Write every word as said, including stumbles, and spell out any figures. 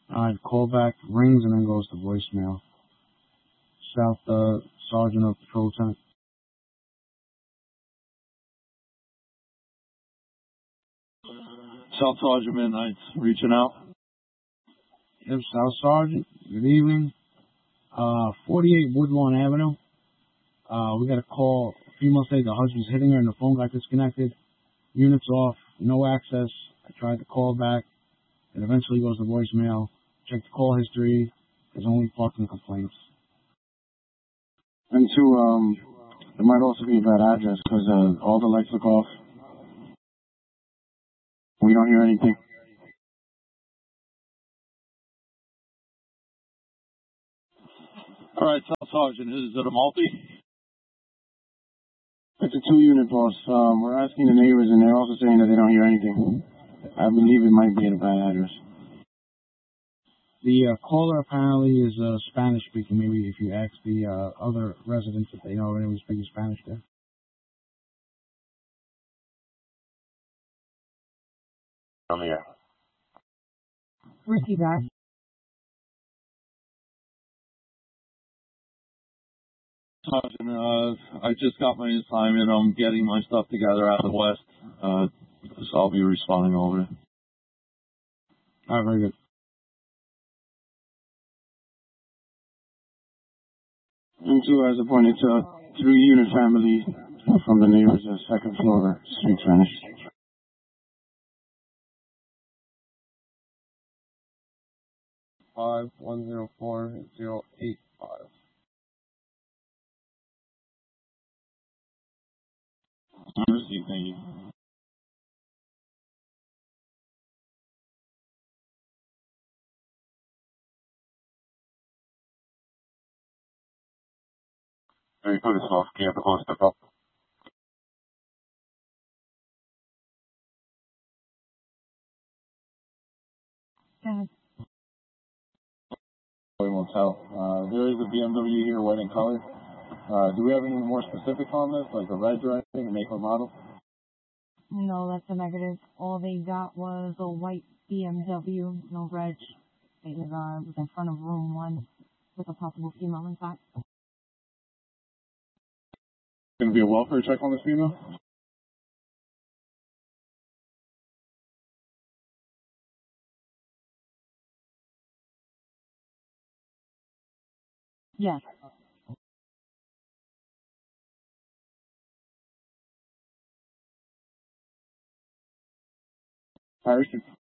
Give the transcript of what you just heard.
Alright, callback rings and then goes to voicemail. South uh, Sergeant of Patrol Lieutenant. South Sergeant Midnight's reaching out. Yep, South Sergeant. Good evening. Uh, forty-eight Woodlawn Avenue. Uh, we got a call. A female said the husband's hitting her and the phone got disconnected. Units off. No access. I tried to call back. It eventually goes to voicemail. Check the call history. There's only fucking complaints. And two, um, it might also be a bad address because uh, all the lights look off. We don't hear anything. All right, South Sergeant, is it a multi? It's a two-unit, boss. Um, we're asking the neighbors, and they're also saying that they don't hear anything. I believe it might be at a bad address. The uh, caller apparently is uh, Spanish speaking. Maybe if you ask the uh, other residents if they know anyone speaking Spanish there. On the air. Ricky back. Sergeant, uh, I just got my assignment. I'm getting my stuff together out of the west. Uh, so I'll be responding over it. All right, very good. And two, as a point, it's a three-unit family from the neighbors, uh, second floor, street Spanish. Five one zero four zero eight five. Received, thank you. Very good, it's off. Can you have the call step up? Yes. Motel. Uh, there is a B M W here, white in color. Uh, do we have any more specifics on this, like a reg or anything, make or model? No, that's a negative. All they got was a white B M W, no reg. It was, uh, was in front of room one with a possible female inside. Going to be a welfare check on this female? Yes. Harrison?